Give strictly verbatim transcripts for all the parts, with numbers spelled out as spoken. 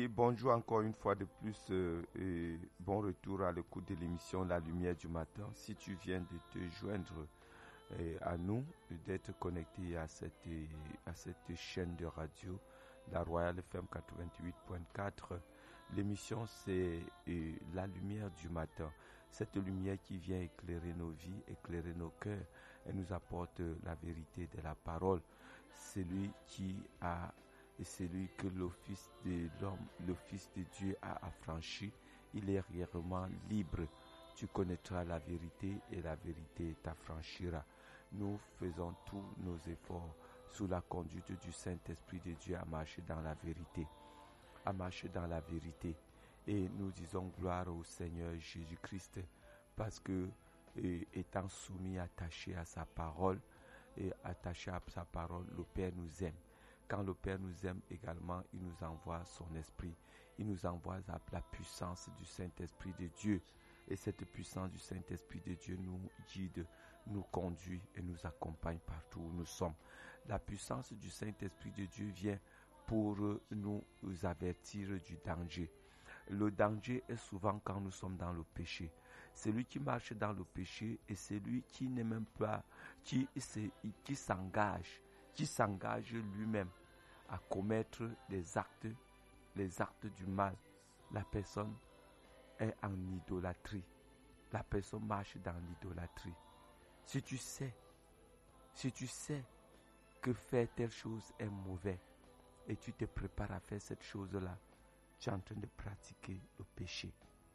Oui, bonjour encore une fois de plus euh, et bon retour à l'écoute de l'émission La Lumière du Matin. Si tu viens de te joindre euh, à nous, d'être connecté à cette, à cette chaîne de radio, la Royal F M quatre-vingt-huit point quatre, l'émission c'est euh, La Lumière du Matin. Cette lumière qui vient éclairer nos vies, éclairer nos cœurs, elle nous apporte la vérité de la parole. Celui qui a et celui que le Fils de l'homme, le Fils de Dieu a affranchi, il est réellement libre. Tu connaîtras la vérité et la vérité t'affranchira. Nous faisons tous nos efforts sous la conduite du Saint-Esprit de Dieu à marcher dans la vérité, à marcher dans la vérité. Et nous disons gloire au Seigneur Jésus-Christ parce que, et, étant soumis, attaché à sa parole, et attaché à sa parole, le Père nous aime. Quand le Père nous aime également, il nous envoie son esprit. Il nous envoie la, la puissance du Saint-Esprit de Dieu. Et cette puissance du Saint-Esprit de Dieu nous guide, nous conduit et nous accompagne partout où nous sommes. La puissance du Saint-Esprit de Dieu vient pour nous avertir du danger. Le danger est souvent quand nous sommes dans le péché. Celui qui marche dans le péché est celui qui n'est même pas, qui, qui s'engage. qui s'engage lui-même à commettre des actes, les actes du mal. La personne est en idolâtrie. La personne marche dans l'idolâtrie. Si tu sais, si tu sais que faire telle chose est mauvais et tu te prépares à faire cette chose-là, tu es en train de pratiquer le péché.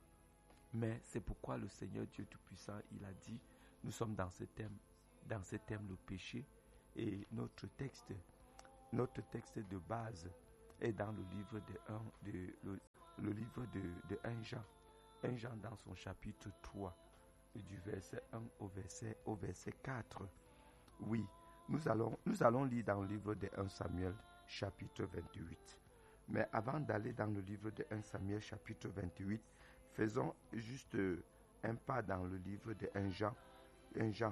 Mais c'est pourquoi le Seigneur Dieu Tout-Puissant, il a dit, nous sommes dans ce thème, dans ce thème le péché. Et notre texte, notre texte de base est dans le livre de, un, de, le, le livre de, de premier Jean. premier Jean dans son chapitre trois, du verset un au verset, au verset quatre. Oui, nous allons, nous allons lire dans le livre de premier Samuel, chapitre vingt-huit. Mais avant d'aller dans le livre de premier Samuel, chapitre vingt-huit, faisons juste un pas dans le livre de premier Jean. premier Jean.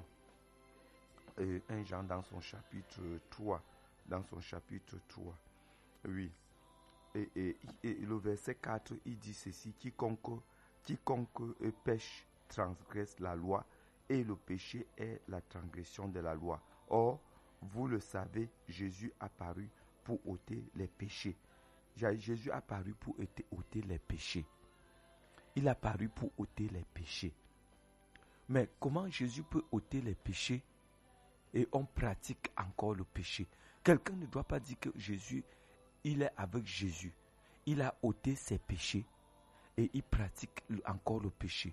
Et premier Jean dans son chapitre trois, dans son chapitre trois, oui, et, et, et le verset quatre, il dit ceci, quiconque, quiconque pêche transgresse la loi, et le péché est la transgression de la loi. Or, vous le savez, Jésus a paru pour ôter les péchés. Jésus a paru pour ôter les péchés. Il a paru pour ôter les péchés. Mais comment Jésus peut ôter les péchés? Et on pratique encore le péché. Quelqu'un ne doit pas dire que Jésus, il est avec Jésus. Il a ôté ses péchés et il pratique encore le péché.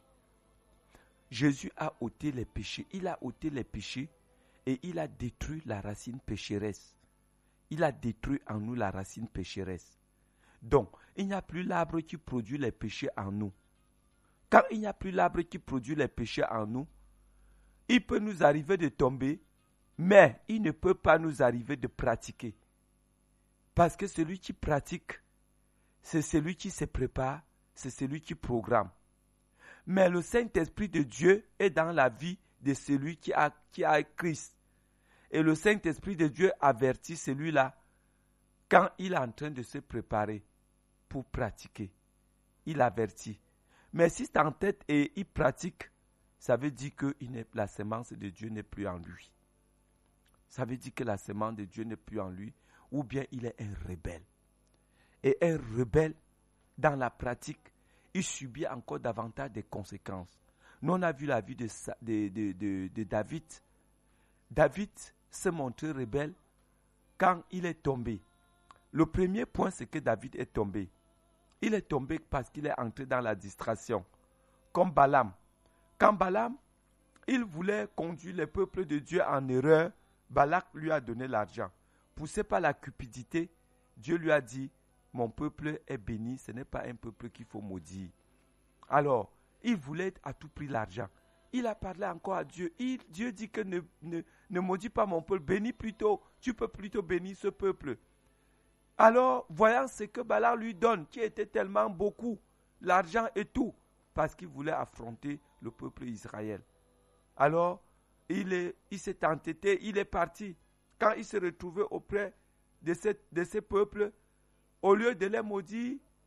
Jésus a ôté les péchés. Il a ôté les péchés et il a détruit la racine pécheresse. Il a détruit en nous la racine pécheresse. Donc, il n'y a plus l'arbre qui produit les péchés en nous. Quand il n'y a plus l'arbre qui produit les péchés en nous, il peut nous arriver de tomber. Mais il ne peut pas nous arriver de pratiquer. Parce que celui qui pratique, c'est celui qui se prépare, c'est celui qui programme. Mais le Saint-Esprit de Dieu est dans la vie de celui qui a, qui a Christ. Et le Saint-Esprit de Dieu avertit celui-là quand il est en train de se préparer pour pratiquer. Il avertit. Mais si c'est en tête et il pratique, ça veut dire que il n'est, la semence de Dieu n'est plus en lui. Ça veut dire que la semence de Dieu n'est plus en lui, ou bien il est un rebelle. Et un rebelle, dans la pratique, il subit encore davantage de conséquences. Nous, on a vu la vie de, de, de, de, de David. David s'est montré rebelle quand il est tombé. Le premier point, c'est que David est tombé. Il est tombé parce qu'il est entré dans la distraction, comme Balaam. Quand Balaam, il voulait conduire le peuple de Dieu en erreur, Balak lui a donné l'argent. Poussé par la cupidité, Dieu lui a dit, mon peuple est béni, ce n'est pas un peuple qu'il faut maudire. Alors, il voulait à tout prix l'argent. Il a parlé encore à Dieu. Il, Dieu dit que ne, ne, ne maudis pas mon peuple, bénis plutôt. Tu peux plutôt bénir ce peuple. Alors, voyant ce que Balak lui donne, qui était tellement beaucoup, l'argent et tout, parce qu'il voulait affronter le peuple Israël. Alors, il, est, il s'est entêté, il est parti. Quand il s'est retrouvé auprès de, cette, de ce peuple, au lieu de les maudire,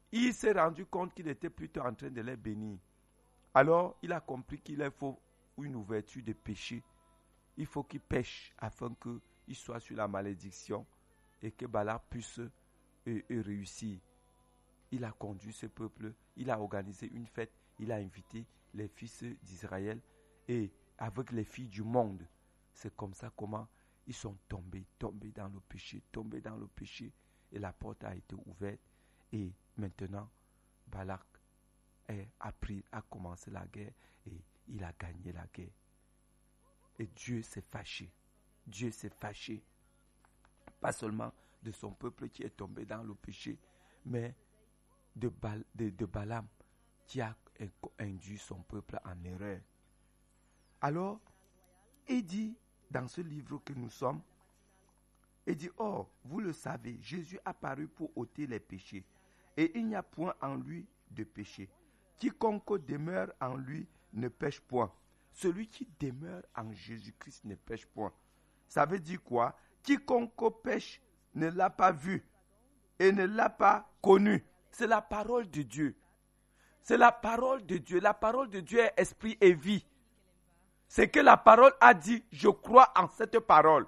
il s'est rendu compte qu'il était plutôt en train de les bénir. Alors, il a compris qu'il faut une ouverture de péché. Il faut qu'il pêche afin qu'il soit sur la malédiction et que Balak puisse euh, euh, réussir. Il a conduit ce peuple, il a organisé une fête, il a invité les fils d'Israël et avec les filles du monde. C'est comme ça comment ils sont tombés, tombés dans le péché, tombés dans le péché. Et la porte a été ouverte. Et maintenant, Balak a pris, a commencé la guerre et il a gagné la guerre. Et Dieu s'est fâché. Dieu s'est fâché. Pas seulement de son peuple qui est tombé dans le péché, mais de, Bal, de, de Balaam qui a induit son peuple en erreur. Alors, il dit dans ce livre que nous sommes, il dit, oh, vous le savez, Jésus a paru pour ôter les péchés, et il n'y a point en lui de péché. Quiconque demeure en lui ne pêche point. Celui qui demeure en Jésus-Christ ne pêche point. Ça veut dire quoi? Quiconque pêche ne l'a pas vu et ne l'a pas connu. C'est la parole de Dieu. C'est la parole de Dieu. La parole de Dieu est esprit et vie. C'est que la parole a dit, je crois en cette parole.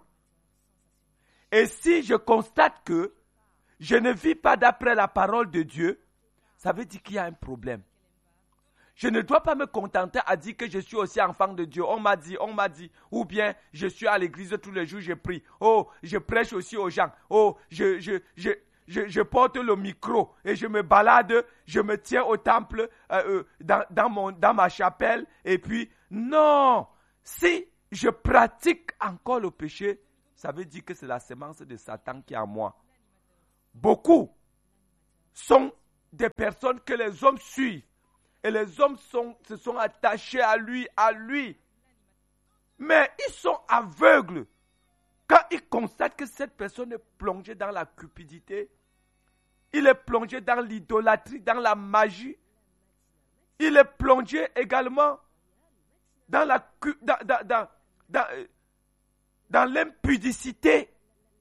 Et si je constate que je ne vis pas d'après la parole de Dieu, ça veut dire qu'il y a un problème. Je ne dois pas me contenter à dire que je suis aussi enfant de Dieu. On m'a dit, on m'a dit. Ou bien, je suis à l'église tous les jours, je prie. Oh, je prêche aussi aux gens. Oh, je, je, je, je, je porte le micro et je me balade, je me tiens au temple, euh, euh, dans, dans, mon, dans ma chapelle. Et puis, non, si je pratique encore le péché, ça veut dire que c'est la sémence de Satan qui est en moi. Beaucoup sont des personnes que les hommes suivent. Et les hommes sont, se sont attachés à lui, à lui. Mais ils sont aveugles. Quand ils constatent que cette personne est plongée dans la cupidité, il est plongé dans l'idolâtrie, dans la magie, il est plongé également dans, la, dans, dans, dans, dans, dans l'impudicité.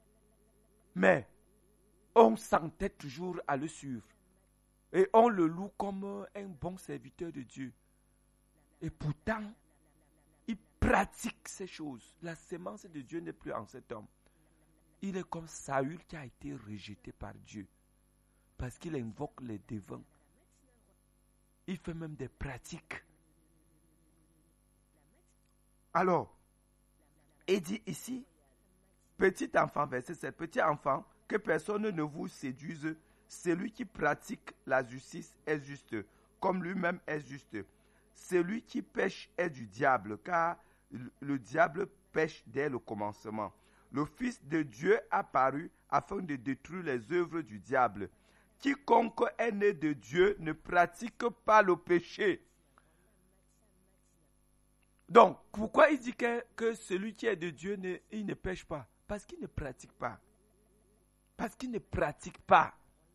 Mais on s'entête toujours à le suivre. Et on le loue comme un bon serviteur de Dieu. Et pourtant, il pratique ces choses. La sémence de Dieu n'est plus en cet homme. Il est comme Saül qui a été rejeté par Dieu. Parce qu'il invoque les devins. Il fait même des pratiques. Alors, il dit ici, petit enfant, verset sept, petit enfant, que personne ne vous séduise. Celui qui pratique la justice est juste, comme lui-même est juste. Celui qui pêche est du diable, car le diable pêche dès le commencement. Le Fils de Dieu a paru afin de détruire les œuvres du diable. Quiconque est né de Dieu ne pratique pas le péché. Donc, pourquoi il dit que, que celui qui est de Dieu, ne, il ne pêche pas? Parce qu'il ne pratique pas. Parce qu'il ne pratique pas.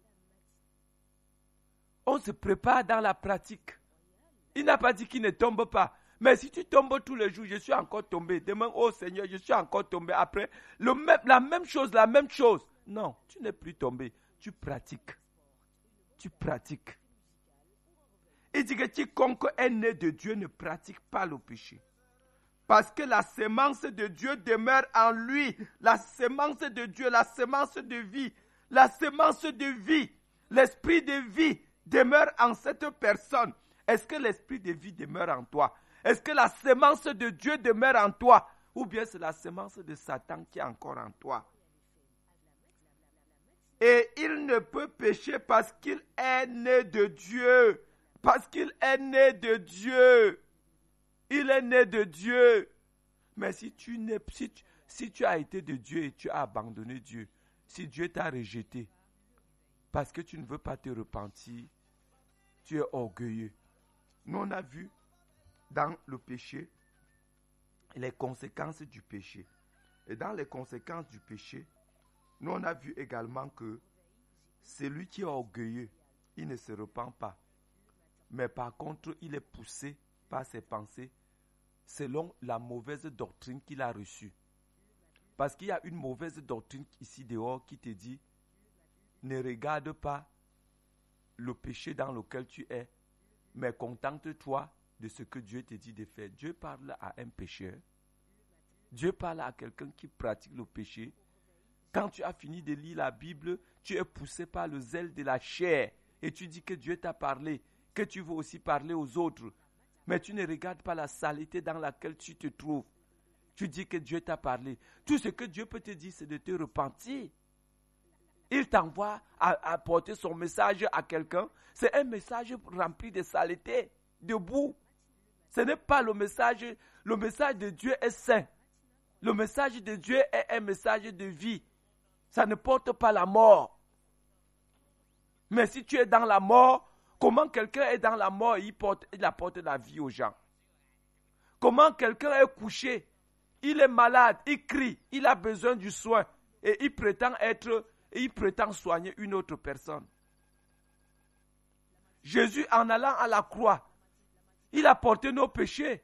On se prépare dans la pratique. Il n'a pas dit qu'il ne tombe pas. Mais si tu tombes tous les jours, je suis encore tombé. Demain, oh Seigneur, je suis encore tombé. Après, le même, la même chose, la même chose. Non, tu n'es plus tombé. Tu pratiques. Tu pratiques. Il dit que quiconque est né de Dieu ne pratique pas le péché. Parce que la sémence de Dieu demeure en lui. La sémence de Dieu, la sémence de vie. La sémence de vie. L'esprit de vie demeure en cette personne. Est-ce que l'esprit de vie demeure en toi? Est-ce que la sémence de Dieu demeure en toi? Ou bien c'est la sémence de Satan qui est encore en toi? Et il ne peut pécher parce qu'il est né de Dieu. Parce qu'il est né de Dieu. Il est né de Dieu. Mais si tu, n'es, si, tu, si tu as été de Dieu et tu as abandonné Dieu, si Dieu t'a rejeté, parce que tu ne veux pas te repentir, tu es orgueilleux. Nous, on a vu dans le péché les conséquences du péché. Et dans les conséquences du péché, nous, on a vu également que celui qui est orgueilleux, il ne se repent pas. Mais par contre, il est poussé par ses pensées selon la mauvaise doctrine qu'il a reçue. Parce qu'il y a une mauvaise doctrine ici dehors qui te dit ne regarde pas le péché dans lequel tu es, mais contente-toi de ce que Dieu te dit de faire. Dieu parle à un pécheur. Dieu parle à quelqu'un qui pratique le péché. Quand tu as fini de lire la Bible, tu es poussé par le zèle de la chair et tu dis que Dieu t'a parlé, que tu veux aussi parler aux autres. Mais tu ne regardes pas la saleté dans laquelle tu te trouves. Tu dis que Dieu t'a parlé. Tout ce que Dieu peut te dire, c'est de te repentir. Il t'envoie à apporter son message à quelqu'un. C'est un message rempli de saleté, de boue. Ce n'est pas le message. Le message de Dieu est saint. Le message de Dieu est un message de vie. Ça ne porte pas la mort. Mais si tu es dans la mort, comment quelqu'un est dans la mort et il, porte, il apporte la vie aux gens? Comment quelqu'un est couché, il est malade, il crie, il a besoin du soin et il prétend être, et il prétend soigner une autre personne. Jésus, en allant à la croix, il a porté nos péchés.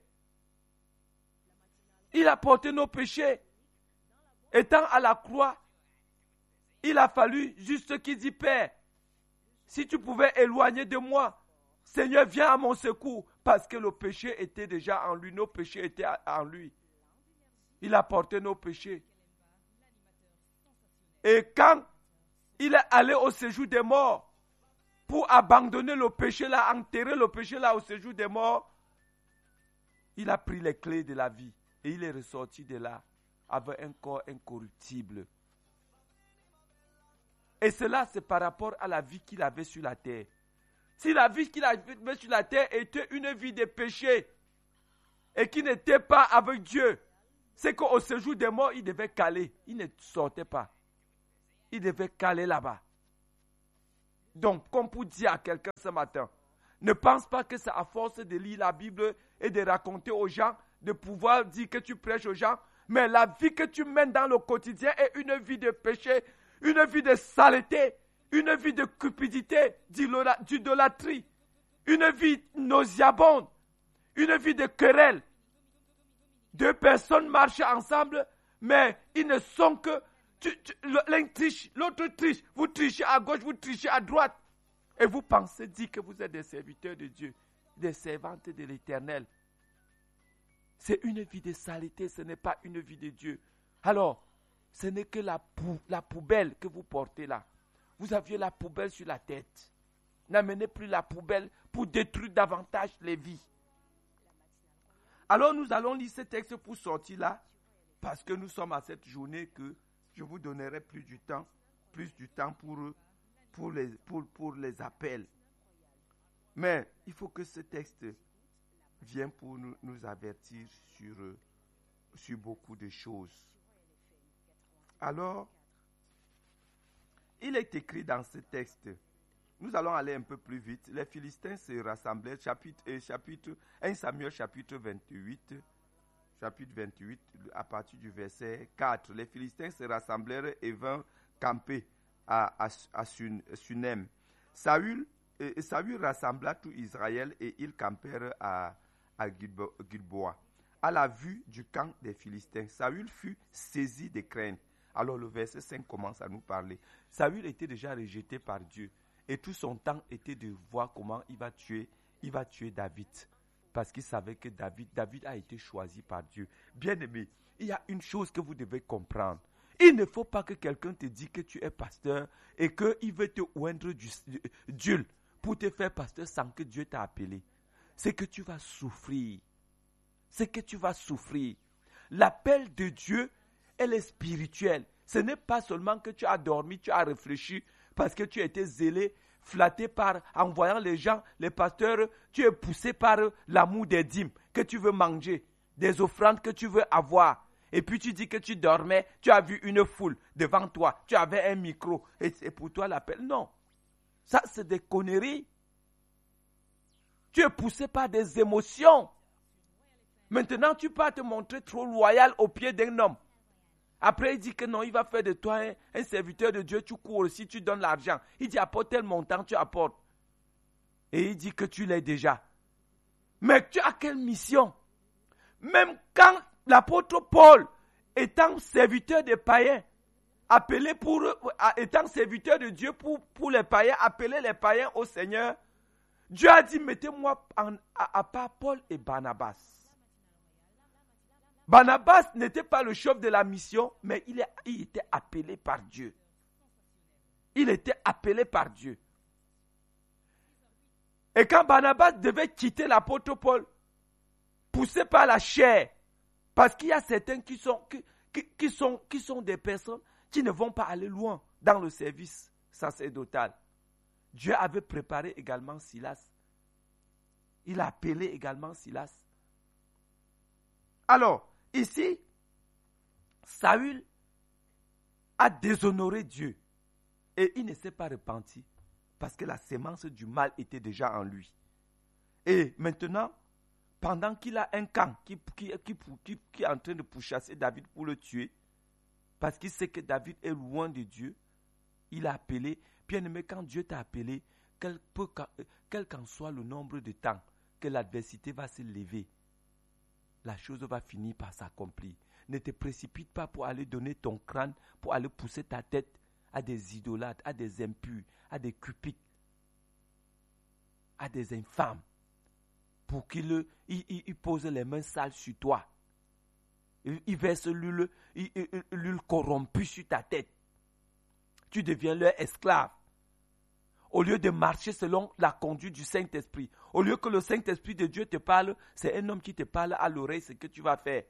Il a porté nos péchés. Étant à la croix, il a fallu juste qu'il dit, Père, si tu pouvais éloigner de moi, Seigneur, viens à mon secours, parce que le péché était déjà en lui, nos péchés étaient en lui. Il a porté nos péchés. Et quand il est allé au séjour des morts, pour abandonner le péché là, enterrer le péché là au séjour des morts, il a pris les clés de la vie et il est ressorti de là avec un corps incorruptible. Et cela, c'est par rapport à la vie qu'il avait sur la terre. Si la vie qu'il avait sur la terre était une vie de péché et qui n'était pas avec Dieu, c'est qu'au séjour des morts, il devait caler. Il ne sortait pas. Il devait caler là-bas. Donc, comme pour dire à quelqu'un ce matin, ne pense pas que c'est à force de lire la Bible et de raconter aux gens, de pouvoir dire que tu prêches aux gens, mais la vie que tu mènes dans le quotidien est une vie de péché, une vie de saleté, une vie de cupidité, d'idolâtrie, une vie nauséabonde, une vie de querelle. Deux personnes marchent ensemble, mais ils ne sont que... Tu, tu, l'un triche, l'autre triche. Vous trichez à gauche, vous trichez à droite. Et vous pensez dire que vous êtes des serviteurs de Dieu, des servantes de l'Éternel. C'est une vie de saleté, ce n'est pas une vie de Dieu. Alors, ce n'est que la, pou, la poubelle que vous portez là. Vous aviez la poubelle sur la tête. N'amenez plus la poubelle pour détruire davantage les vies. Alors nous allons lire ce texte pour sortir là, parce que nous sommes à cette journée que je vous donnerai plus du temps, plus du temps pour, pour, les, pour, pour les appels. Mais il faut que ce texte vienne pour nous, nous avertir sur, sur beaucoup de choses. Alors, il est écrit dans ce texte, nous allons aller un peu plus vite. Les Philistins se rassemblaient, chapitre, euh, chapitre un Samuel chapitre vingt-huit, chapitre vingt-huit, à partir du verset quatre. Les Philistins se rassemblèrent et vinrent camper à, à, à Sunem. Saül, euh, Saül rassembla tout Israël et ils campèrent à, à Gilboa. À la vue du camp des Philistins, Saül fut saisi de crainte. Alors le verset cinq commence à nous parler. Saül était déjà rejeté par Dieu. Et tout son temps était de voir comment il va tuer, il va tuer David. Parce qu'il savait que David, David a été choisi par Dieu. Bien-aimé, il y a une chose que vous devez comprendre. Il ne faut pas que quelqu'un te dise que tu es pasteur et qu'il veut te oindre d'huile pour te faire pasteur sans que Dieu t'a appelé. C'est que tu vas souffrir. C'est que tu vas souffrir. L'appel de Dieu, elle est spirituelle. Ce n'est pas seulement que tu as dormi, tu as réfléchi, parce que tu as été zélé, flatté par, en voyant les gens, les pasteurs, tu es poussé par l'amour des dîmes que tu veux manger, des offrandes que tu veux avoir. Et puis tu dis que tu dormais, tu as vu une foule devant toi, tu avais un micro, et, et pour toi l'appel. Non, ça c'est des conneries. Tu es poussé par des émotions. Maintenant tu peux te montrer trop loyal au pied d'un homme. Après, il dit que non, il va faire de toi un, un serviteur de Dieu. Tu cours aussi, tu donnes l'argent. Il dit, apporte tel montant, tu apportes. Et il dit que tu l'es déjà. Mais tu as quelle mission? Même quand l'apôtre Paul, étant serviteur des païens, appelé pour, étant serviteur de Dieu pour, pour les païens, appeler les païens au Seigneur, Dieu a dit, mettez-moi en, à, à part Paul et Barnabas. Barnabas n'était pas le chef de la mission, mais il, est, il était appelé par Dieu. Il était appelé par Dieu. Et quand Barnabas devait quitter l'apôtre Paul, poussé par la chair, parce qu'il y a certains qui sont, qui, qui, qui sont, qui sont des personnes qui ne vont pas aller loin dans le service sacerdotal. Dieu avait préparé également Silas. Il a appelé également Silas. Alors, ici, Saül a déshonoré Dieu et il ne s'est pas repenti parce que la sémence du mal était déjà en lui. Et maintenant, pendant qu'il a un camp qui, qui, qui, qui, qui est en train de pourchasser David pour le tuer, parce qu'il sait que David est loin de Dieu, il a appelé. Bien-aimé, quand Dieu t'a appelé, quel, peut, quel qu'en soit le nombre de temps que l'adversité va se lever, la chose va finir par s'accomplir. Ne te précipite pas pour aller donner ton crâne, pour aller pousser ta tête à des idolâtres, à des impurs, à des cupides, à des infâmes, pour qu'ils il, il, il posent les mains sales sur toi. Il, il verse l'huile, l'huile corrompue sur ta tête. Tu deviens leur esclave. Au lieu de marcher selon la conduite du Saint-Esprit, au lieu que le Saint-Esprit de Dieu te parle, c'est un homme qui te parle à l'oreille ce que tu vas faire.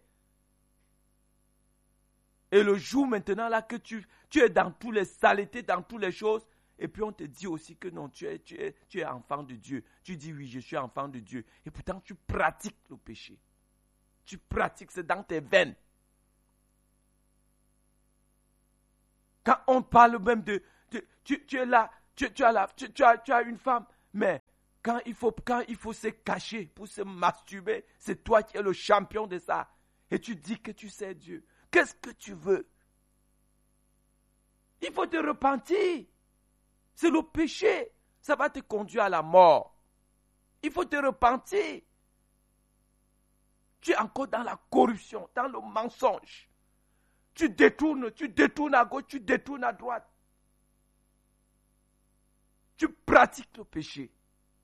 Et le jour maintenant là que tu, tu es dans toutes les saletés, dans toutes les choses, et puis on te dit aussi que non, tu es, tu es, tu es enfant de Dieu. Tu dis oui, je suis enfant de Dieu. Et pourtant tu pratiques le péché. Tu pratiques, c'est dans tes veines. Quand on parle même de, de tu, tu es là, tu, tu, as la, tu, tu, as, tu as une femme, mais quand il, faut, quand il faut se cacher pour se masturber, c'est toi qui es le champion de ça. Et tu dis que tu sais Dieu. Qu'est-ce que tu veux? Il faut te repentir. C'est le péché. Ça va te conduire à la mort. Il faut te repentir. Tu es encore dans la corruption, dans le mensonge. Tu détournes, tu détournes à gauche, tu détournes à droite. Tu pratiques le péché.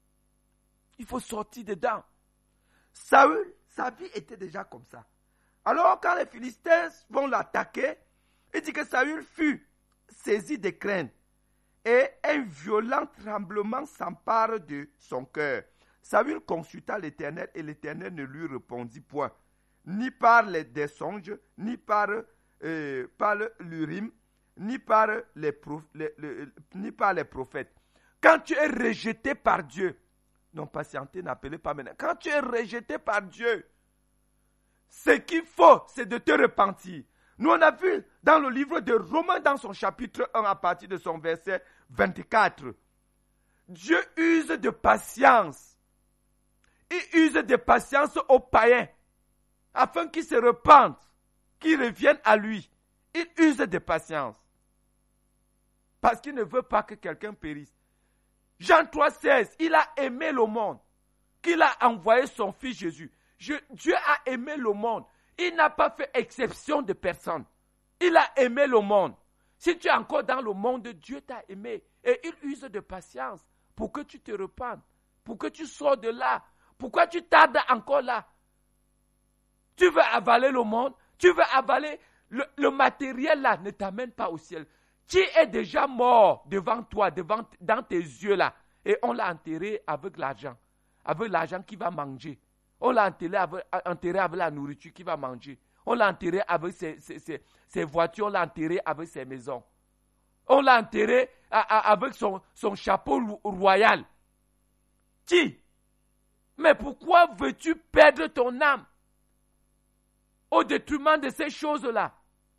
Il faut sortir dedans. Saül, sa vie était déjà comme ça. Alors quand les Philistins vont l'attaquer, il dit que Saül fut saisi de crainte et un violent tremblement s'empare de son cœur. Saül consulta l'Éternel et l'Éternel ne lui répondit point, ni par les des songes, ni par, euh, par l'Urim, ni par les, prof, les, les, ni par les prophètes. Quand tu es rejeté par Dieu, non patientez, n'appelez pas maintenant. Quand tu es rejeté par Dieu, ce qu'il faut, c'est de te repentir. Nous, on a vu dans le livre de Romains, dans son chapitre un, à partir de son verset vingt-quatre, Dieu use de patience. Il use de patience aux païens, afin qu'ils se repentent, qu'ils reviennent à lui. Il use de patience. Parce qu'il ne veut pas que quelqu'un périsse. Jean trois, seize, il a aimé le monde, qu'il a envoyé son fils Jésus. Je, Dieu a aimé le monde. Il n'a pas fait exception de personne. Il a aimé le monde. Si tu es encore dans le monde, Dieu t'a aimé. Et il use de patience pour que tu te repentes, pour que tu sors de là. Pourquoi tu tardes encore là? Tu veux avaler le monde? Tu veux avaler le, le matériel là? Ne t'amène pas au ciel. Tu es déjà mort devant toi, devant, dans tes yeux là. Et on l'a enterré avec l'argent. Avec l'argent qu'il va manger. On l'a enterré avec, enterré avec la nourriture qu'il va manger. On l'a enterré avec ses, ses, ses, ses voitures. On l'a enterré avec ses maisons. On l'a enterré a, a, avec son, son chapeau royal. Qui? Mais pourquoi veux-tu perdre ton âme au détriment de ces choses-là?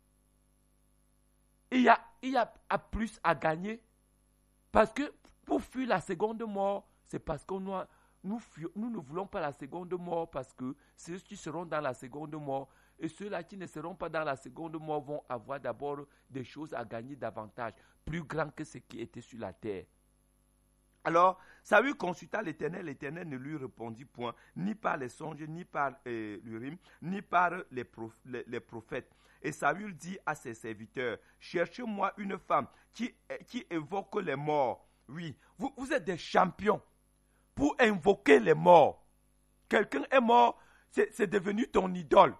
Il y a, il y a à plus à gagner. Parce que pour fuir la seconde mort, c'est parce que nous, nous, nous ne voulons pas la seconde mort, parce que ceux qui seront dans la seconde mort et ceux-là qui ne seront pas dans la seconde mort vont avoir d'abord des choses à gagner davantage, plus grandes que ce qui était sur la terre. Alors, Saül consulta l'Éternel, l'Éternel ne lui répondit point, ni par les songes, ni par euh, l'Urim, ni par les, prof, les, les prophètes. Et Saül dit à ses serviteurs, cherchez-moi une femme qui, qui évoque les morts. Oui, vous, vous êtes des champions pour invoquer les morts. Quelqu'un est mort, c'est, c'est devenu ton idole.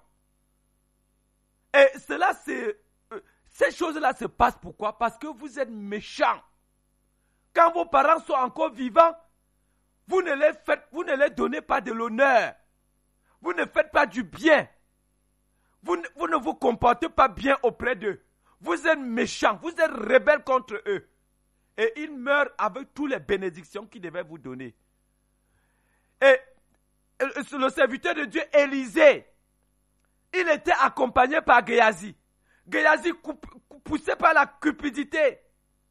Et cela, c'est, euh, ces choses-là se passent pourquoi? Parce que vous êtes méchants. Quand vos parents sont encore vivants, vous ne les faites, vous ne les donnez pas de l'honneur. Vous ne faites pas du bien. Vous ne, vous ne vous comportez pas bien auprès d'eux. Vous êtes méchants, vous êtes rebelles contre eux. Et ils meurent avec toutes les bénédictions qu'ils devaient vous donner. Et le serviteur de Dieu, Élisée, il était accompagné par Géasi. Géasi, poussé par la cupidité,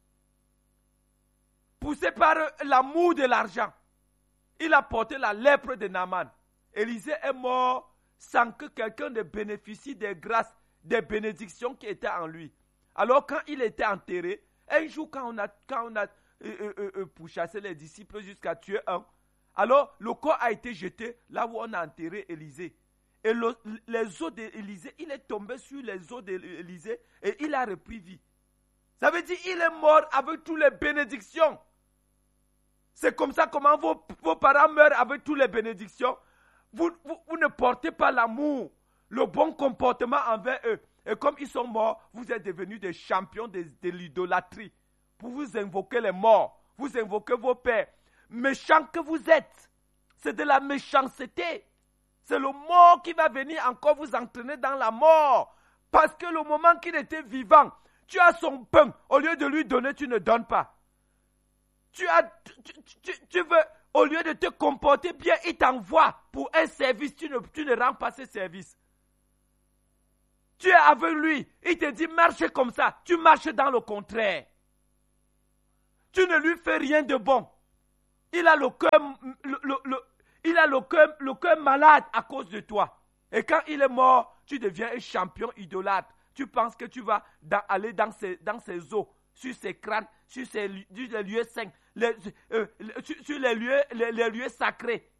poussé par l'amour de l'argent, il a porté la lèpre de Naaman. Élisée est mort sans que quelqu'un ne bénéficie des grâces, des bénédictions qui étaient en lui. Alors quand il était enterré, un jour quand on a, quand on a euh, euh, euh, pourchassé les disciples jusqu'à tuer un, alors le corps a été jeté là où on a enterré Élisée. Et le, les os d'Élisée, il est tombé sur les os d'Élisée et il a repris vie. Ça veut dire qu'il est mort avec toutes les bénédictions. C'est comme ça comment vos, vos parents meurent avec toutes les bénédictions. Vous, vous, vous ne portez pas l'amour, le bon comportement envers eux. Et comme ils sont morts, vous êtes devenus des champions de, de l'idolâtrie. Pour vous invoquer les morts, vous invoquez vos pères. Méchants que vous êtes, c'est de la méchanceté. C'est le mort qui va venir encore vous entraîner dans la mort. Parce que le moment qu'il était vivant, tu as son pain. Au lieu de lui donner, tu ne donnes pas. Tu, as, tu, tu, tu veux, au lieu de te comporter bien, il t'envoie pour un service. Tu ne, tu ne rends pas ce service. Tu es avec lui. Il te dit, marche comme ça. Tu marches dans le contraire. Tu ne lui fais rien de bon. Il a le cœur, le, le, le, il a le cœur, le cœur malade à cause de toi. Et quand il est mort, tu deviens un champion idolâtre. Tu penses que tu vas dans, aller dans ses, dans ses eaux, sur ses crânes, sur ses, les lieux saints, les, euh, sur, sur les, lieux, les, les lieux sacrés,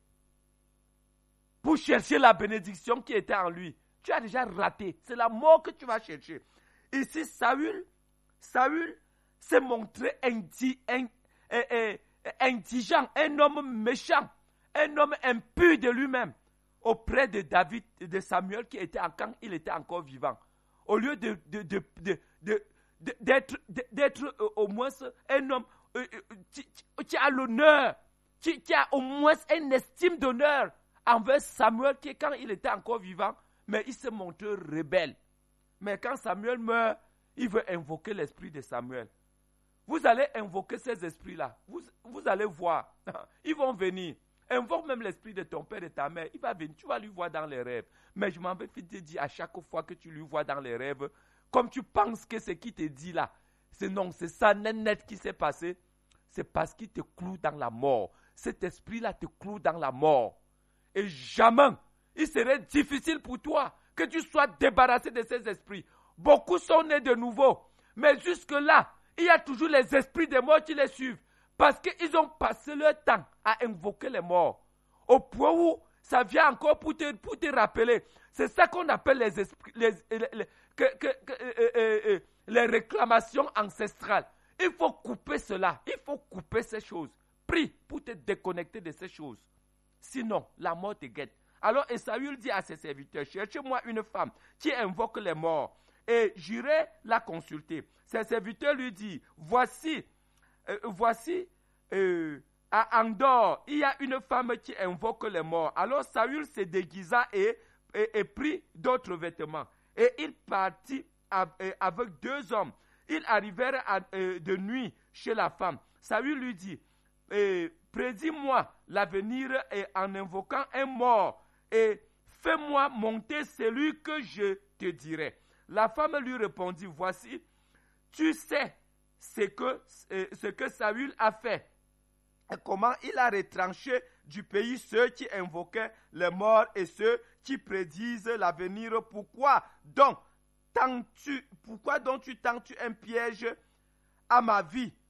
pour chercher la bénédiction qui était en lui. Tu as déjà raté. C'est la mort que tu vas chercher. Ici, Saül, Saül s'est montré indi, in, in, in, indigent, un homme méchant, un homme impur de lui-même, auprès de David, de Samuel, qui était quand il était encore vivant. Au lieu de, de, de, de, de, de, d'être, de, d'être euh, au moins un homme euh, qui, qui a l'honneur, qui, qui a au moins une estime d'honneur envers Samuel, qui quand il était encore vivant, mais il se montre rebelle. Mais quand Samuel meurt, il veut invoquer l'esprit de Samuel. Vous allez invoquer ces esprits-là. Vous, vous allez voir. Ils vont venir. Invoque même l'esprit de ton père et de ta mère. Il va venir. Tu vas lui voir dans les rêves. Mais je m'en vais te dire à chaque fois que tu lui vois dans les rêves, comme tu penses que ce qu'il te dit là, c'est non, c'est ça net net qui s'est passé. C'est parce qu'il te cloue dans la mort. Cet esprit-là te cloue dans la mort. Et jamais, il serait difficile pour toi que tu sois débarrassé de ces esprits. Beaucoup sont nés de nouveau. Mais jusque-là, il y a toujours les esprits des morts qui les suivent. Parce qu'ils ont passé leur temps à invoquer les morts. Au point où ça vient encore pour te, pour te rappeler. C'est ça qu'on appelle les, esprits, les, les, les, que, que, que, euh, euh, euh, les réclamations ancestrales. Il faut couper cela. Il faut couper ces choses. Prie pour te déconnecter de ces choses. Sinon, la mort te guette. Alors Saül dit à ses serviteurs, cherchez-moi une femme qui invoque les morts. Et j'irai la consulter. Ses serviteurs lui disent, voici, euh, voici, euh, à Endor, il y a une femme qui invoque les morts. Alors Saül se déguisa et, et, et prit d'autres vêtements. Et il partit avec deux hommes. Ils arrivèrent à, euh, de nuit chez la femme. Saül lui dit, euh, prédis-moi l'avenir en invoquant un mort et fais-moi monter celui que je te dirai. La femme lui répondit, voici, tu sais ce que, euh, ce que Saül a fait et comment il a retranché du pays ceux qui invoquaient les morts et ceux qui prédisent l'avenir. Pourquoi donc, tu, pourquoi donc tu tends-tu un piège à ma vie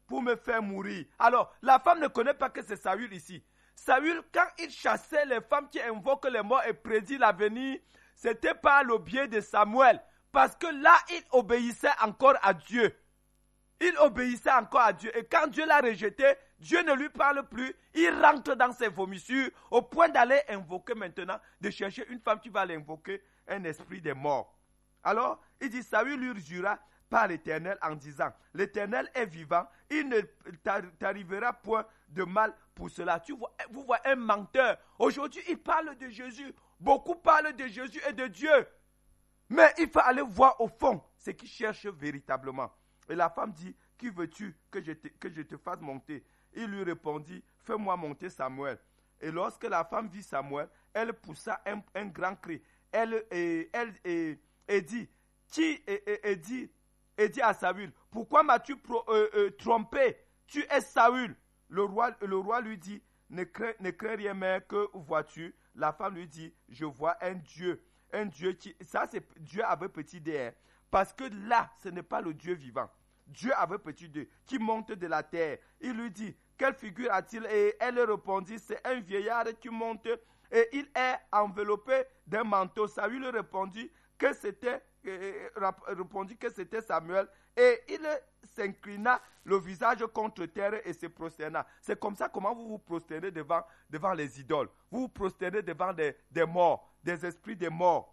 pour me faire mourir. Alors, la femme ne connaît pas que c'est Saül ici. Saül, quand il chassait les femmes qui invoquent les morts et prédit l'avenir, c'était par le biais de Samuel. Parce que là, il obéissait encore à Dieu. Il obéissait encore à Dieu. Et quand Dieu l'a rejeté, Dieu ne lui parle plus. Il rentre dans ses vomissures au point d'aller invoquer maintenant, de chercher une femme qui va l'invoquer, un esprit des morts. Alors, il dit, Saül lui jura par l'Éternel en disant, l'Éternel est vivant, il ne t'arrivera point de mal pour cela. Tu vois, vous voyez un menteur. Aujourd'hui, il parle de Jésus. Beaucoup parlent de Jésus et de Dieu. Mais il faut aller voir au fond ce qu'il cherche véritablement. Et la femme dit, qui veux-tu que je te, que je te fasse monter? Il lui répondit, fais-moi monter Samuel. Et lorsque la femme vit Samuel, elle poussa un, un grand cri. Elle, et, elle et, et dit, qui, et, et, et dit, et dit à Saül, pourquoi m'as-tu pro, euh, euh, trompé? Tu es Saül. Le roi, le roi lui dit, ne crains, ne crains rien, mais que vois-tu? La femme lui dit, je vois un Dieu. Un Dieu qui, ça c'est Dieu avec petit D. Hein, parce que là, ce n'est pas le Dieu vivant. Dieu avec petit D, qui monte de la terre. Il lui dit, quelle figure a-t-il? Et elle répondit, c'est un vieillard qui monte et il est enveloppé d'un manteau. Saül répondit que c'était, euh, répondit que c'était Samuel et il s'inclina le visage contre terre et se prosterna. C'est comme ça comment vous vous prosternez devant, devant les idoles. Vous vous prosternez devant des, des morts, des esprits des morts.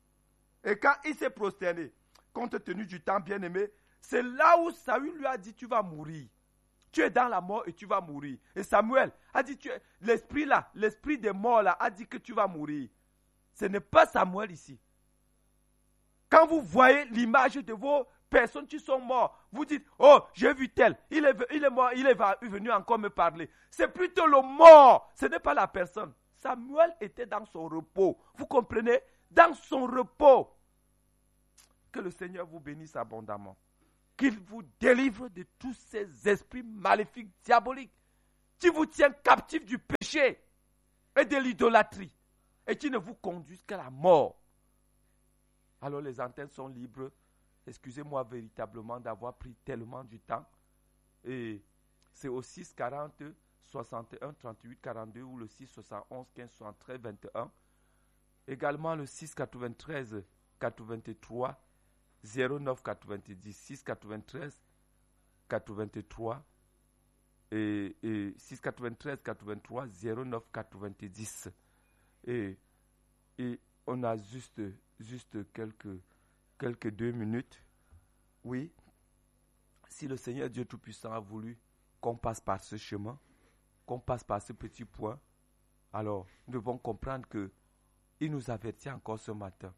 Et quand il s'est prosterné, compte tenu du temps bien-aimé, c'est là où Saül lui a dit, tu vas mourir. Tu es dans la mort et tu vas mourir. Et Samuel a dit, tu es, l'esprit là, l'esprit des morts là, a dit que tu vas mourir. Ce n'est pas Samuel ici. Quand vous voyez l'image de vos personnes qui sont mortes, vous dites, oh, j'ai vu tel, il est, il est mort, il est venu encore me parler. C'est plutôt le mort, ce n'est pas la personne. Samuel était dans son repos. Vous comprenez? Dans son repos. Que le Seigneur vous bénisse abondamment. Qu'il vous délivre de tous ces esprits maléfiques, diaboliques, qui vous tiennent captifs du péché et de l'idolâtrie, et qui ne vous conduisent qu'à la mort. Alors les antennes sont libres. Excusez-moi véritablement d'avoir pris tellement du temps. Et c'est au six quarante, soixante et un, trente-huit, quarante-deux ou le six soixante-onze, quinze, soixante-treize, vingt et un. Également le six quatre-vingt-treize, quatre-vingt-trois, zéro neuf quatre-vingt-dix, six quatre-vingt-treize, quatre-vingt-trois et, et six quatre-vingt-treize, quatre-vingt-trois, zéro neuf quatre-vingt-dix. Et, et on a juste, juste quelques, quelques deux minutes. Oui, si le Seigneur Dieu Tout-Puissant a voulu qu'on passe par ce chemin, qu'on passe par ce petit point, alors nous devons comprendre que il nous avertit encore ce matin.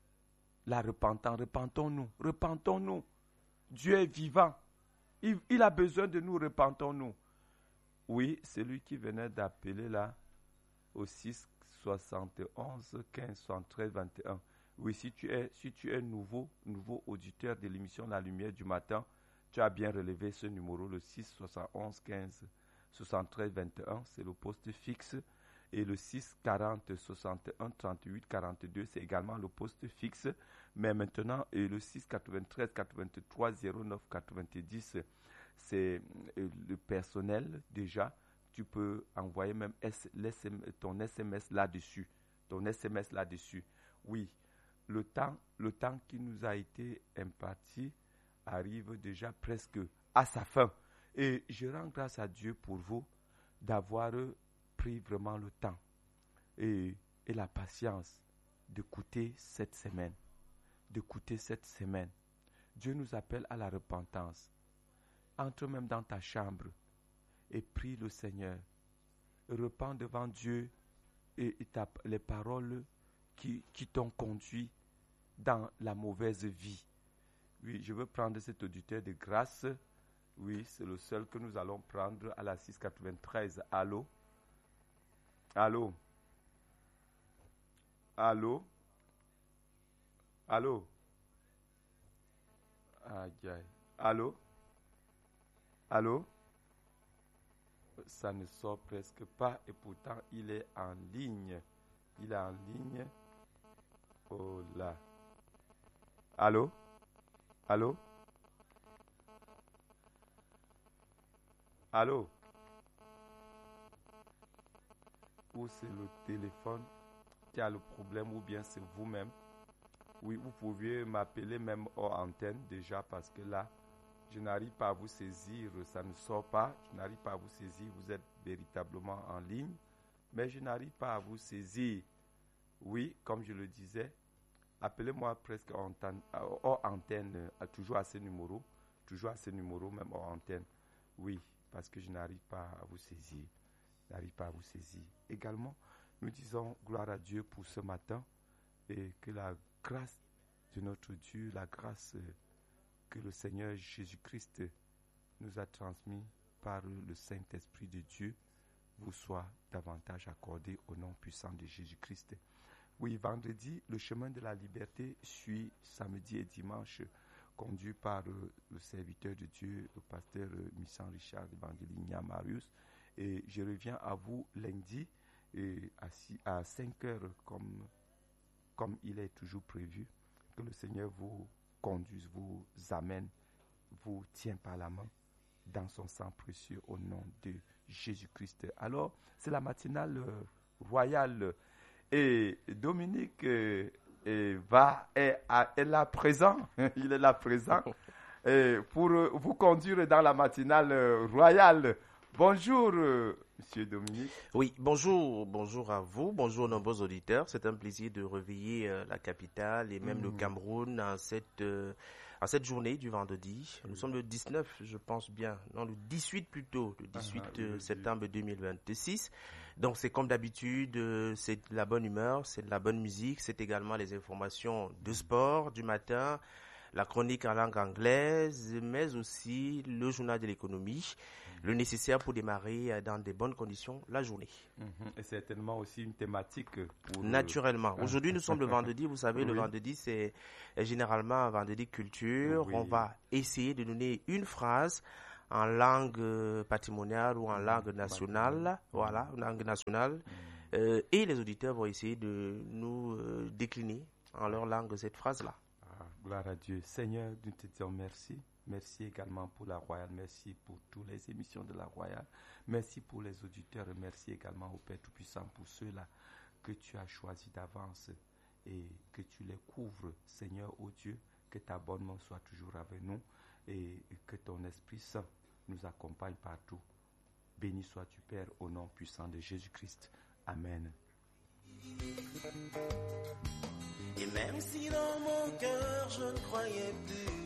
La repentance, repentons-nous, repentons-nous. Dieu est vivant. Il, il a besoin de nous, repentons-nous. Oui, celui qui venait d'appeler là au six soixante et onze, quinze, soixante-treize, vingt et un. Oui, si tu es, si tu es nouveau, nouveau auditeur de l'émission La Lumière du Matin, tu as bien relevé ce numéro, le six soixante et onze, quinze, soixante-treize, vingt et un, c'est le poste fixe. Et le six quarante, soixante et un, trente-huit, quarante-deux, c'est également le poste fixe. Mais maintenant, et le six quatre-vingt-treize, quatre-vingt-trois, zéro neuf, quatre-vingt-dix, c'est le personnel déjà. Tu peux envoyer même S, ton S M S là-dessus. Ton S M S là-dessus. Oui, le temps, le temps qui nous a été imparti arrive déjà presque à sa fin. Et je rends grâce à Dieu pour vous d'avoir pris vraiment le temps et, et la patience d'écouter cette semaine. D'écouter cette semaine. Dieu nous appelle à la repentance. Entre même dans ta chambre et prie le Seigneur. Repends devant Dieu et, et ta, les paroles qui, qui t'ont conduit dans la mauvaise vie. Oui, je veux prendre cet auditeur de grâce. Oui, c'est le seul que nous allons prendre à la six quatre-vingt-treize. Allô? Allô? Allô? Allô? Aïe, aïe. Allô? Allô? Ça ne sort presque pas et pourtant il est en ligne. Il est en ligne. Oh là. Allô? Allô? Allô? Ou c'est le téléphone qui a le problème ou bien c'est vous-même? Oui, vous pouviez m'appeler même hors antenne déjà parce que là, je n'arrive pas à vous saisir, ça ne sort pas, je n'arrive pas à vous saisir, vous êtes véritablement en ligne, mais je n'arrive pas à vous saisir. Oui, comme je le disais, appelez-moi presque hors antenne, hors antenne, toujours à ce numéro, toujours à ce numéro, même hors antenne. Oui, parce que je n'arrive pas à vous saisir, je n'arrive pas à vous saisir. Également, nous disons gloire à Dieu pour ce matin et que la grâce de notre Dieu, la grâce que le Seigneur Jésus-Christ nous a transmis par le Saint-Esprit de Dieu vous soit davantage accordée au nom puissant de Jésus-Christ. Oui, vendredi, le chemin de la liberté suit samedi et dimanche, conduit par euh, le serviteur de Dieu, le pasteur euh, Missan Richard de Bandeligna Marius. Et je reviens à vous lundi et à, six, à cinq heures comme, comme il est toujours prévu. Que le Seigneur vous conduise, vous amène, vous tient par la main dans son sang précieux au nom de Jésus-Christ. Alors, c'est la matinale euh, royale et Dominique euh, euh, va, est, est là présent, il est là présent euh, pour euh, vous conduire dans la matinale euh, royale. Bonjour, euh, Monsieur Dominique. Oui, bonjour, bonjour à vous, bonjour aux nombreux auditeurs. C'est un plaisir de réveiller euh, la capitale et même mmh. le Cameroun en cette, euh, en cette journée du vendredi. Nous mmh. sommes le dix-neuf, je pense bien, non, le dix-huit plutôt, le dix-huit ah, euh, septembre deux mille vingt-six. Donc c'est comme d'habitude, euh, c'est de la bonne humeur, c'est de la bonne musique, c'est également les informations de sport du matin, la chronique en langue anglaise, mais aussi le journal de l'économie. Le nécessaire pour démarrer dans de bonnes conditions la journée. Et certainement aussi une thématique. Pour Naturellement. Le... Aujourd'hui, nous sommes le vendredi. Vous savez, oui. le vendredi, c'est généralement un vendredi culture. Oui. On va essayer de donner une phrase en langue patrimoniale ou en langue nationale. Voilà, en langue nationale. Mm. Euh, et les auditeurs vont essayer de nous euh, décliner en leur langue cette phrase-là. Ah, gloire à Dieu. Seigneur, nous te disons merci. Merci également pour la Royale, merci pour toutes les émissions de la Royale, merci pour les auditeurs et merci également au Père Tout-Puissant pour ceux-là que tu as choisis d'avance et que tu les couvres, Seigneur, ô Dieu, que ta bonne main soit toujours avec nous et que ton Esprit Saint nous accompagne partout. Béni sois-tu, Père, au nom puissant de Jésus-Christ. Amen. Et même si dans mon cœur je ne croyais plus.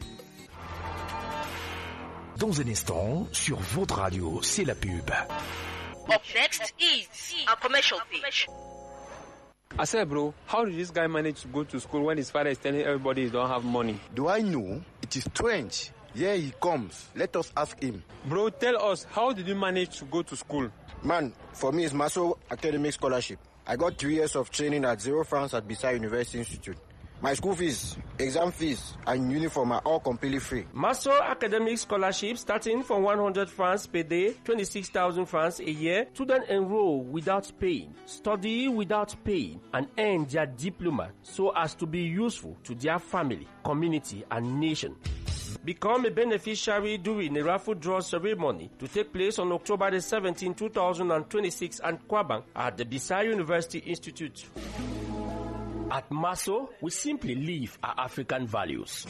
Dans un instant, sur votre radio, c'est la pub. Up next is a commercial pitch. I said, bro, how did this guy manage to go to school when his father is telling everybody he don't have money? Do I know? It is strange. Here he comes. Let us ask him. Bro, tell us, how did you manage to go to school? Man, for me, it's Maso Academic Scholarship. I got three years of training at Zero France at Bissau University Institute. My school fees, exam fees, and uniform are all completely free. Maso Academic Scholarship starting from one hundred francs per day, twenty-six thousand francs a year. Students enroll without paying, study without paying, and earn their diploma so as to be useful to their family, community, and nation. Become a beneficiary during a raffle draw ceremony to take place on October the seventeenth, two thousand twenty-six at Kwabang at the Bissau University Institute. At Maso, we simply live our African values.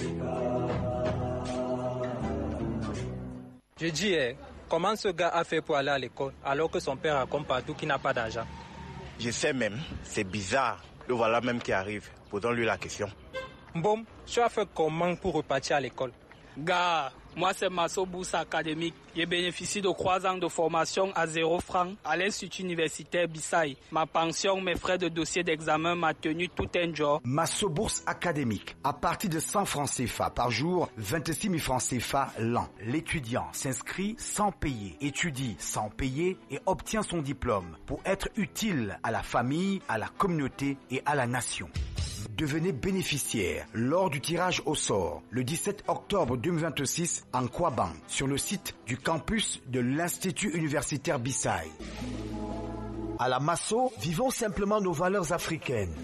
Je dis, eh, comment ce gars a fait pour aller à l'école alors que son père raconte partout qu'il n'a pas d'argent? Je sais même, c'est bizarre. Le voilà même qui arrive. Posons-lui la question. Bon, tu as fait comment pour repartir à l'école? Gars, moi c'est Maso Bourse Académique. J'ai bénéficié de trois ans de formation à zéro franc à l'Institut universitaire Bissau. Ma pension, mes frais de dossier d'examen m'a tenu tout un jour. Maso Bourse Académique. À partir de cent francs C F A par jour, vingt-six mille francs C F A l'an. L'étudiant s'inscrit sans payer, étudie sans payer et obtient son diplôme pour être utile à la famille, à la communauté et à la nation. Devenez bénéficiaire lors du tirage au sort le dix-sept octobre deux mille vingt-six en Kwabang sur le site du campus de l'Institut universitaire Bissau. À la Maso, vivons simplement nos valeurs africaines.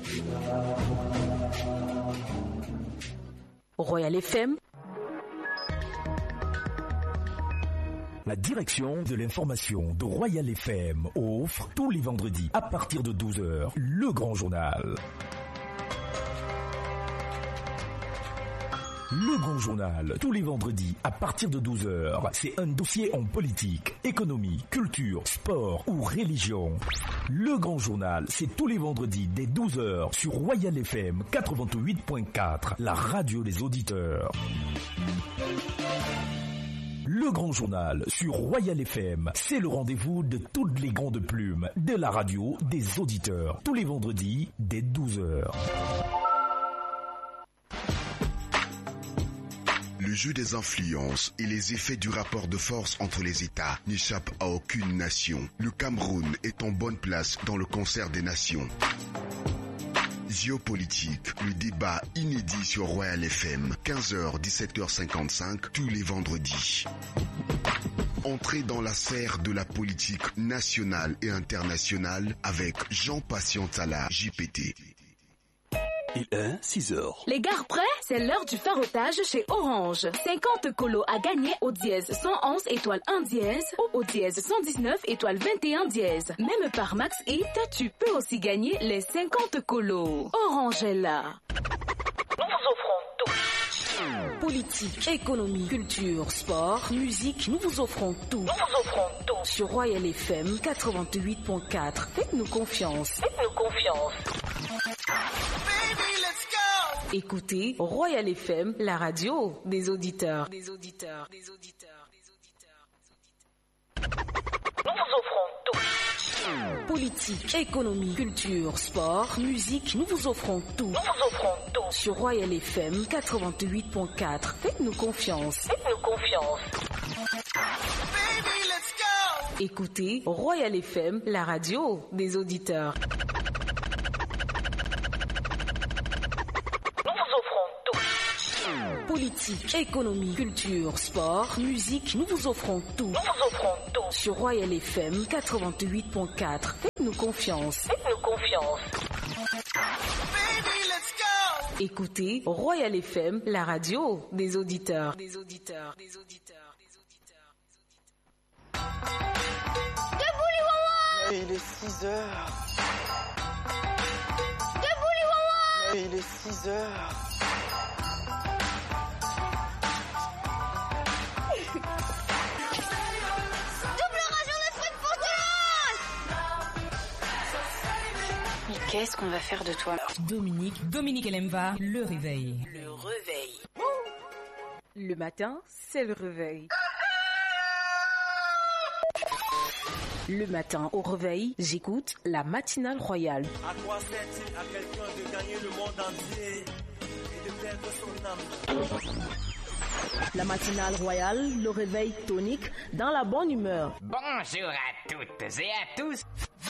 Royal F M. La direction de l'information de Royal F M offre tous les vendredis à partir de douze heures le grand journal. Le Grand Journal, tous les vendredis à partir de douze heures, c'est un dossier en politique, économie, culture, sport ou religion. Le Grand Journal, c'est tous les vendredis dès douze heures sur Royal F M quatre-vingt-huit point quatre, la radio des auditeurs. Le Grand Journal sur Royal F M, c'est le rendez-vous de toutes les grandes plumes de la radio des auditeurs, tous les vendredis dès douze heures. Le jeu des influences et les effets du rapport de force entre les États n'échappent à aucune nation. Le Cameroun est en bonne place dans le concert des nations. Géopolitique, le débat inédit sur Royal F M, quinze heures, dix-sept heures cinquante-cinq, tous les vendredis. Entrez dans la sphère de la politique nationale et internationale avec Jean Patient Tala, J P T. Il est six heures. Les gares prêts, c'est l'heure du farotage chez Orange. cinquante colos à gagner au dièse cent onze étoile un dièse ou au dièse cent dix-neuf étoile vingt et un dièse. Même par Max Hit, tu peux aussi gagner les cinquante colos. Orange est là. Nous vous offrons tout. Politique, économie, culture, sport, musique, nous vous offrons tout. Nous vous offrons tout. Sur Royal F M quatre-vingt-huit point quatre. Faites-nous confiance. Faites-nous confiance. Écoutez Royal F M, la radio des auditeurs. Des auditeurs, des auditeurs, des auditeurs. Nous vous offrons tout. Politique, économie, culture, sport, musique, nous vous offrons tout. Nous vous offrons tout. Sur Royal F M quatre-vingt-huit point quatre. Faites-nous confiance. Faites-nous confiance. Baby, let's go. Écoutez Royal F M, la radio des auditeurs. Politique, économie, culture, sport, musique, nous vous offrons tout. Nous vous offrons tout. Sur Royal F M quatre-vingt-huit point quatre. Faites-nous confiance. Faites-nous confiance. Baby, let's go. Écoutez Royal F M, la radio des auditeurs. Des auditeurs, des auditeurs, des auditeurs, des auditeurs. Debout les Wawa. Mais il est six heures. Debout les Wawa. Mais il est six heures. Qu'est-ce qu'on va faire de toi? Dominique, Dominique Elemva, le réveil. Le réveil. Le matin, c'est le réveil. Le matin, au réveil, j'écoute la matinale royale. À quoi sert-il à quelqu'un de gagner le monde entier et de perdre son âme? La matinale royale, le réveil tonique, dans la bonne humeur. Bonjour à toutes et à tous.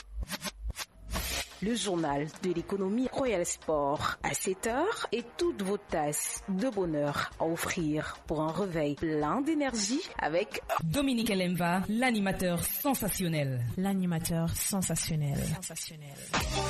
Le journal de l'économie Royal Sport à sept heures et toutes vos tasses de bonheur à offrir pour un réveil plein d'énergie avec Dominique Elemva, l'animateur sensationnel. L'animateur sensationnel. Sensationnel.